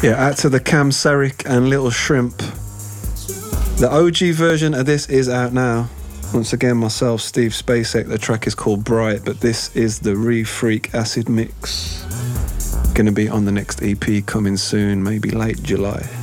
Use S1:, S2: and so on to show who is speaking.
S1: Yeah, out to the Cam Sarek and Little Shrimp. The OG version of this is out now. Once again, myself, Steve Spacek. The track is called Bright, but this is the Re-Freak Acid Mix. Gonna be on the next EP coming soon, maybe late July.